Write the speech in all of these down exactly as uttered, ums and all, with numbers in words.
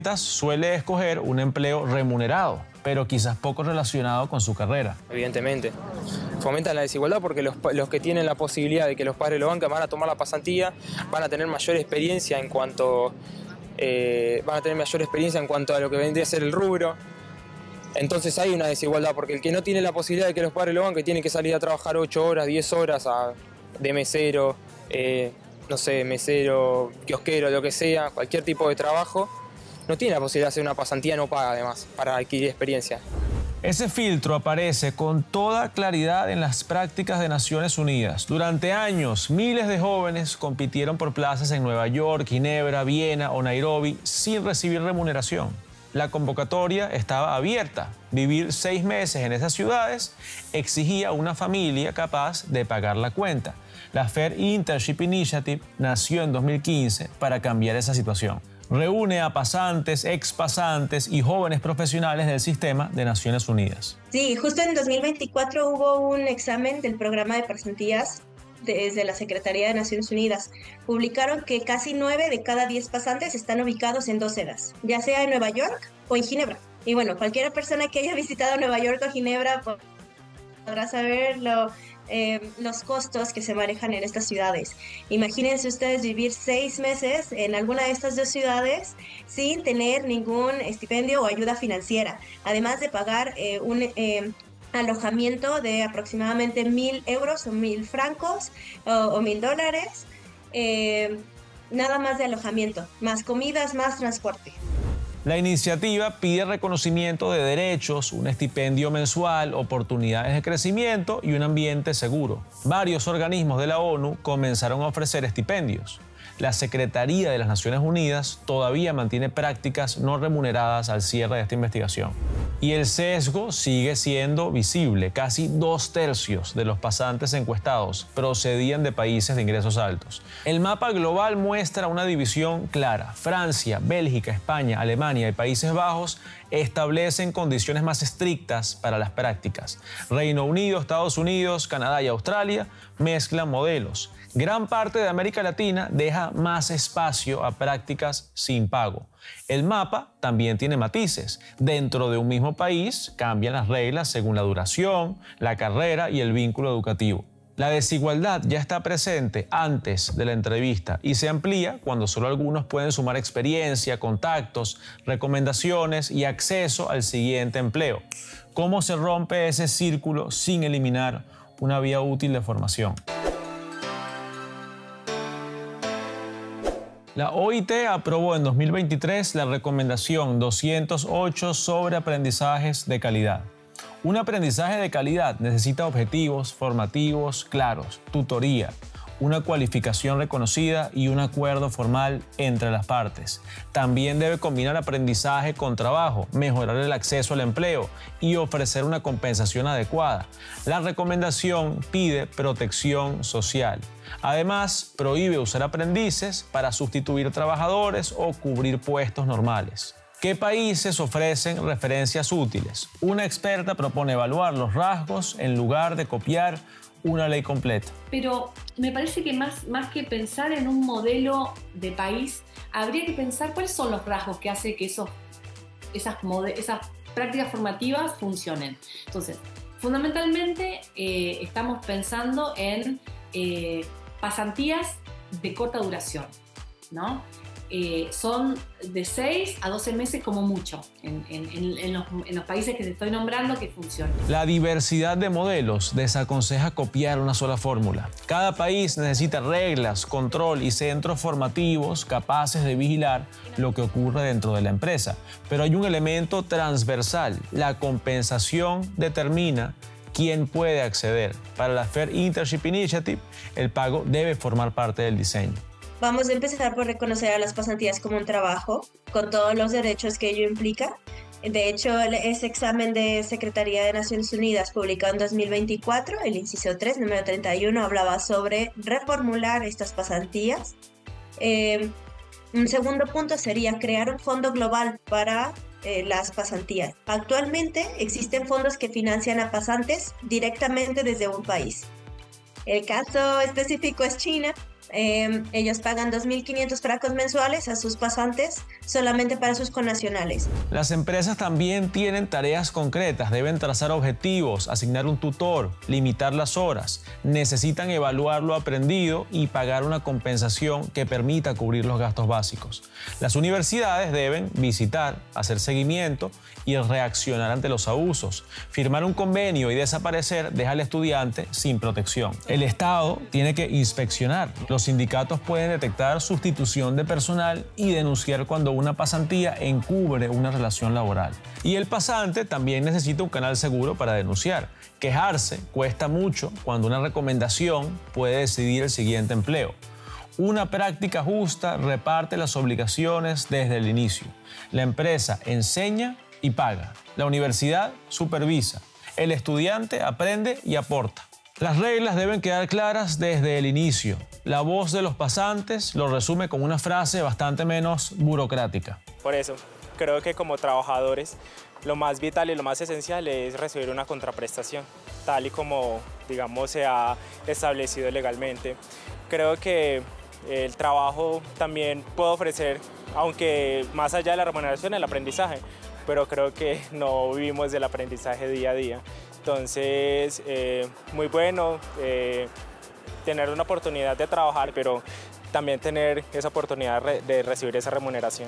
suele escoger un empleo remunerado, pero quizás poco relacionado con su carrera. Evidentemente, fomenta la desigualdad porque los, los que tienen la posibilidad de que los padres lo banquen van a tomar la pasantía, van a tener mayor experiencia en cuanto, eh, van a tener mayor experiencia en cuanto a lo que vendría a ser el rubro. Entonces hay una desigualdad porque el que no tiene la posibilidad de que los padres lo banquen tiene que salir a trabajar ocho horas, diez horas a, de mesero, eh, no sé, mesero, kiosquero, lo que sea, cualquier tipo de trabajo. No tiene la posibilidad de hacer una pasantía no paga, además, para adquirir experiencia. Ese filtro aparece con toda claridad en las prácticas de Naciones Unidas. Durante años, miles de jóvenes compitieron por plazas en Nueva York, Ginebra, Viena o Nairobi sin recibir remuneración. La convocatoria estaba abierta. Vivir seis meses en esas ciudades exigía una familia capaz de pagar la cuenta. La Fair Internship Initiative nació en dos mil quince para cambiar esa situación. Reúne a pasantes, expasantes y jóvenes profesionales del sistema de Naciones Unidas. Sí, justo en dos mil veinticuatro hubo un examen del programa de pasantías desde la Secretaría de Naciones Unidas. Publicaron que casi nueve de cada diez pasantes están ubicados en dos sedes, ya sea en Nueva York o en Ginebra. Y bueno, cualquier persona que haya visitado Nueva York o Ginebra podrá saber lo... Eh, los costos que se manejan en estas ciudades. Imagínense ustedes vivir seis meses en alguna de estas dos ciudades sin tener ningún estipendio o ayuda financiera, además de pagar eh, un eh, alojamiento de aproximadamente mil euros o mil francos o, o mil dólares, eh, nada más de alojamiento, más comidas, más transporte. La iniciativa pide reconocimiento de derechos, un estipendio mensual, oportunidades de crecimiento y un ambiente seguro. Varios organismos de la ONU comenzaron a ofrecer estipendios. La Secretaría de las Naciones Unidas todavía mantiene prácticas no remuneradas al cierre de esta investigación. Y el sesgo sigue siendo visible. Casi dos tercios de los pasantes encuestados procedían de países de ingresos altos. El mapa global muestra una división clara. Francia, Bélgica, España, Alemania y Países Bajos establecen condiciones más estrictas para las prácticas. Reino Unido, Estados Unidos, Canadá y Australia mezclan modelos. Gran parte de América Latina deja más espacio a prácticas sin pago. El mapa también tiene matices. Dentro de un mismo país cambian las reglas según la duración, la carrera y el vínculo educativo. La desigualdad ya está presente antes de la entrevista y se amplía cuando solo algunos pueden sumar experiencia, contactos, recomendaciones y acceso al siguiente empleo. ¿Cómo se rompe ese círculo sin eliminar una vía útil de formación? La O I T aprobó en dos mil veintitrés la recomendación doscientos ocho sobre aprendizajes de calidad. Un aprendizaje de calidad necesita objetivos formativos claros, tutoría, una cualificación reconocida y un acuerdo formal entre las partes. También debe combinar aprendizaje con trabajo, mejorar el acceso al empleo y ofrecer una compensación adecuada. La recomendación pide protección social. Además, prohíbe usar aprendices para sustituir trabajadores o cubrir puestos normales. ¿Qué países ofrecen referencias útiles? Una experta propone evaluar los rasgos en lugar de copiar una ley completa. Pero me parece que más, más que pensar en un modelo de país, habría que pensar cuáles son los rasgos que hacen que esos, esas, esas prácticas formativas funcionen. Entonces, fundamentalmente eh, estamos pensando en eh, pasantías de corta duración, ¿no? Eh, son de seis a doce meses como mucho en, en, en, los, en los países que te estoy nombrando que funcionan. La diversidad de modelos desaconseja copiar una sola fórmula. Cada país necesita reglas, control y centros formativos capaces de vigilar lo que ocurre dentro de la empresa. Pero hay un elemento transversal. La compensación determina quién puede acceder. Para la Fair Internship Initiative, el pago debe formar parte del diseño. Vamos a empezar por reconocer a las pasantías como un trabajo, con todos los derechos que ello implica. De hecho, ese examen de Secretaría de Naciones Unidas publicado en dos mil veinticuatro, el inciso tres, número treinta y uno, hablaba sobre reformular estas pasantías. Eh, un segundo punto sería crear un fondo global para eh, las pasantías. Actualmente existen fondos que financian a pasantes directamente desde un país. El caso específico es China, Eh, ellos pagan dos mil quinientos fracos mensuales a sus pasantes solamente para sus connacionales. Las empresas también tienen tareas concretas, deben trazar objetivos, asignar un tutor, limitar las horas, necesitan evaluar lo aprendido y pagar una compensación que permita cubrir los gastos básicos. Las universidades deben visitar, hacer seguimiento y reaccionar ante los abusos. Firmar un convenio y desaparecer deja al estudiante sin protección. El Estado tiene que inspeccionar. Los sindicatos pueden detectar sustitución de personal y denunciar cuando una pasantía encubre una relación laboral. Y el pasante también necesita un canal seguro para denunciar. Quejarse cuesta mucho cuando una recomendación puede decidir el siguiente empleo. Una práctica justa reparte las obligaciones desde el inicio. La empresa enseña y paga. La universidad supervisa. El estudiante aprende y aporta. Las reglas deben quedar claras desde el inicio. La voz de los pasantes lo resume con una frase bastante menos burocrática. Por eso, creo que como trabajadores, lo más vital y lo más esencial es recibir una contraprestación, tal y como, digamos, se ha establecido legalmente. Creo que el trabajo también puede ofrecer, aunque más allá de la remuneración, el aprendizaje, pero creo que no vivimos del aprendizaje día a día. Entonces, eh, muy bueno eh, tener una oportunidad de trabajar, pero también tener esa oportunidad de recibir esa remuneración.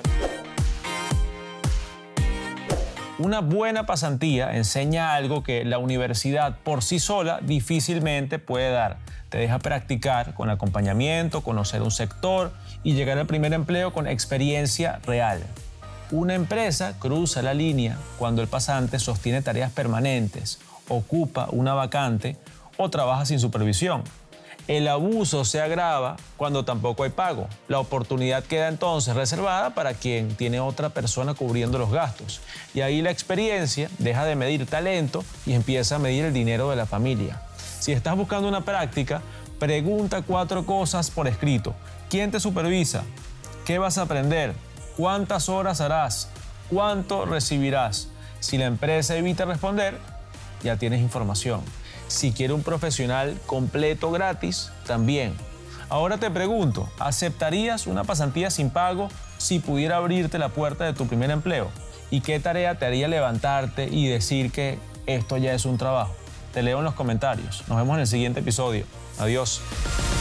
Una buena pasantía enseña algo que la universidad por sí sola difícilmente puede dar. Te deja practicar con acompañamiento, conocer un sector y llegar al primer empleo con experiencia real. Una empresa cruza la línea cuando el pasante sostiene tareas permanentes, ocupa una vacante o trabaja sin supervisión. El abuso se agrava cuando tampoco hay pago. La oportunidad queda entonces reservada para quien tiene otra persona cubriendo los gastos. Y ahí la experiencia deja de medir talento y empieza a medir el dinero de la familia. Si estás buscando una práctica, pregunta cuatro cosas por escrito. ¿Quién te supervisa? ¿Qué vas a aprender? ¿Cuántas horas harás? ¿Cuánto recibirás? Si la empresa evita responder, ya tienes información. Si quiere un profesional completo gratis, también. Ahora te pregunto, ¿aceptarías una pasantía sin pago si pudiera abrirte la puerta de tu primer empleo? ¿Y qué tarea te haría levantarte y decir que esto ya es un trabajo? Te leo en los comentarios. Nos vemos en el siguiente episodio. Adiós.